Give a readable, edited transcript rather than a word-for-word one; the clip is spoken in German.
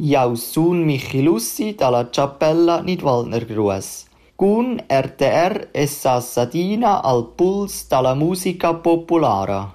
Jeu sun Michilussi dalla Chapella Nidwaldner Gruas. Cun RTR e Sassadina al puls dalla musica populara.